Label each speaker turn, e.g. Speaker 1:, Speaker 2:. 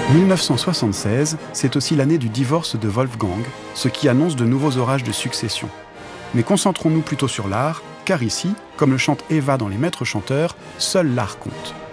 Speaker 1: 1976, c'est aussi l'année du divorce de Wolfgang, ce qui annonce de nouveaux orages de succession. Mais concentrons-nous plutôt sur l'art, car ici, comme le chante Eva dans Les Maîtres chanteurs, seul l'art compte.